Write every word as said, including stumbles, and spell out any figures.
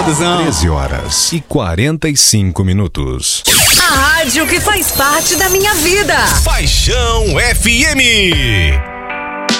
produção. treze horas e quarenta e cinco minutos. A rádio que faz parte da minha vida. Paixão F M.